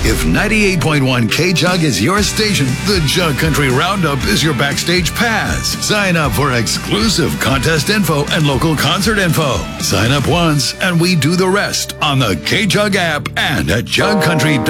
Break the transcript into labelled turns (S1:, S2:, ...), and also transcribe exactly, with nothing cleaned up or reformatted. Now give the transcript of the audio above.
S1: If ninety-eight point one K-Jug is your station, the Jug Country Roundup is your backstage pass. Sign up for exclusive contest info and local concert info. Sign up once and we do the rest on the K-Jug app and at jug country dot com.